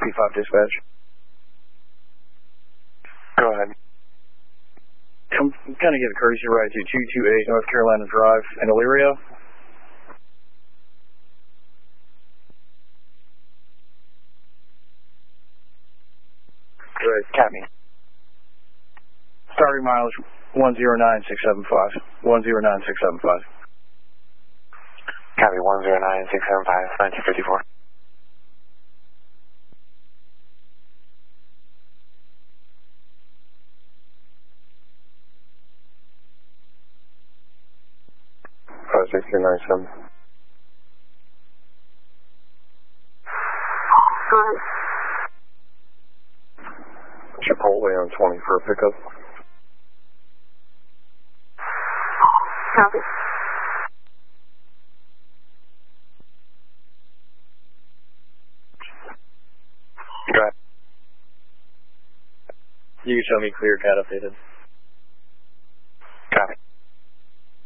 P5 dispatch. Go ahead. I'm going to give a courtesy ride to 228 North Carolina Drive in Elyria. Good. Copy. Starting mileage 109675. 109675. Copy 109675, 1954. Five 1697. Chipotle on 20 for a pickup. Copy. Go ahead. You can show me clear cat updated.